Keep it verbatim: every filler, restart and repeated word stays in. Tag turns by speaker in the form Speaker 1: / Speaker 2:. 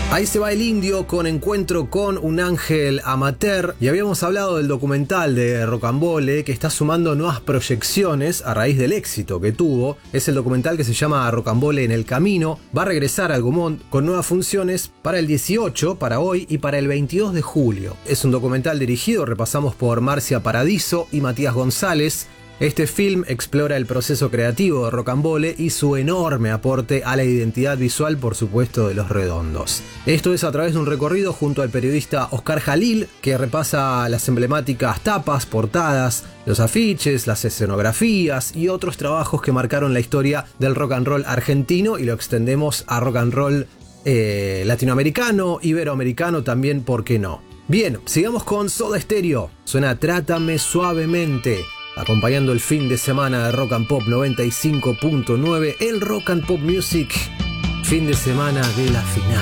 Speaker 1: Ahí se va el indio con Encuentro con un ángel amateur, y habíamos hablado del documental de Rocambole que está sumando nuevas proyecciones a raíz del éxito que tuvo. Es el documental que se llama Rocambole en el camino. Va a regresar al Gaumont con nuevas funciones para el dieciocho, para hoy, y para el veintidós de julio. Es un documental dirigido, repasamos, por Marcia Paradiso y Matías González. Este film explora el proceso creativo de Rocambole y su enorme aporte a la identidad visual, por supuesto, de Los Redondos. Esto es a través de un recorrido junto al periodista Oscar Jalil, que repasa las emblemáticas tapas, portadas, los afiches, las escenografías y otros trabajos que marcaron la historia del rock and roll argentino, y lo extendemos a rock and roll eh, latinoamericano, iberoamericano también, ¿por qué no? Bien, sigamos con Soda Stereo. Suena Trátame Suavemente, acompañando el fin de semana de Rock and Pop noventa y cinco punto nueve, el Rock and Pop Music, fin de semana de la final.